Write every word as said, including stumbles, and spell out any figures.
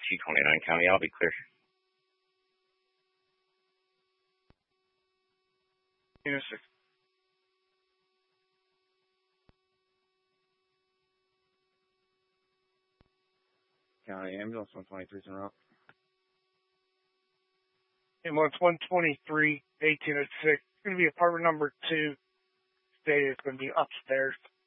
two twenty-nine County. I'll be clear. Unit six. County ambulance one twenty-three en route. Ambulance one twenty-three, eighteen oh six. It's going to be apartment number two. Stated it's going to be upstairs.